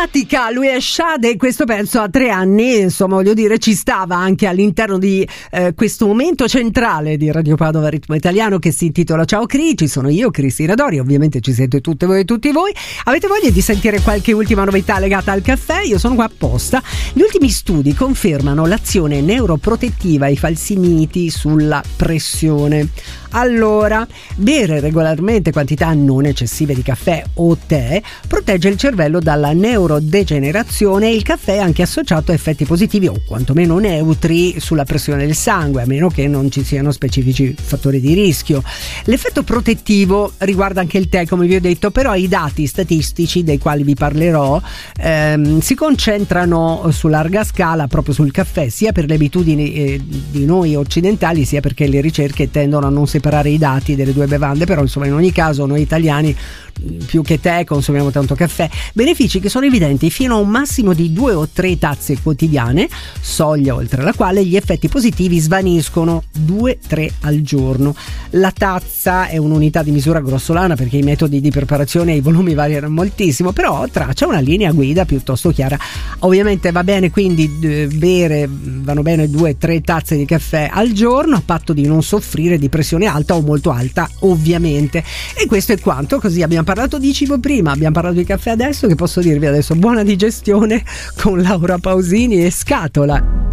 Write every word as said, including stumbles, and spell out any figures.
drammatica, lui è Shade e questo penso a tre anni, insomma voglio dire ci stava anche all'interno di eh, questo momento centrale di Radio Padova Ritmo Italiano che si intitola Ciao Cri, ci sono io Cristina Dori, ovviamente ci siete tutte voi e tutti voi. Avete voglia di sentire qualche ultima novità legata al caffè? Io sono qua apposta. Gli ultimi studi confermano l'azione neuroprotettiva e i falsi miti sulla pressione. Allora, bere regolarmente quantità non eccessive di caffè o tè protegge il cervello dalla neurodegenerazione e il caffè è anche associato a effetti positivi o quantomeno neutri sulla pressione del sangue, a meno che non ci siano specifici fattori di rischio. L'effetto protettivo riguarda anche il tè, come vi ho detto, però i dati statistici dei quali vi parlerò ehm, si concentrano su larga scala proprio sul caffè, sia per le abitudini eh, di noi occidentali, sia perché le ricerche tendono a non separare i dati delle due bevande, però insomma in ogni caso noi italiani più che tè consumiamo tanto caffè. Benefici che sono evidenti fino a un massimo di due o tre tazze quotidiane, soglia oltre la quale gli effetti positivi svaniscono, due tre al giorno. La tazza è un'unità di misura grossolana perché i metodi di preparazione e i volumi variano moltissimo, però traccia una linea guida piuttosto chiara. Ovviamente va bene quindi eh, bere, vanno bene due tre tazze di caffè al giorno a patto di non soffrire di pressione alta o molto alta, ovviamente. E questo è quanto. Così abbiamo parlato di cibo prima, abbiamo parlato di caffè adesso, che posso dirvi adesso? Buona digestione con Laura Pausini e Scatola.